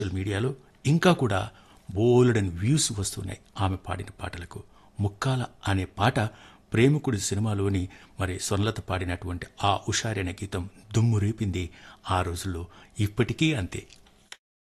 Social మీడియాలో ఇంకా కూడా బోలెడని వ్యూస్ వస్తున్నాయి ఆమె పాడిన పాటలకు. ముక్కాల అనే పాట ప్రేమికుడి సినిమాలోని మరి స్వర్ణలత పాడినటువంటి ఆ ఉషారి అనే గీతం దుమ్ము రేపింది ఆ రోజుల్లో. ఇప్పటికీ అంతే.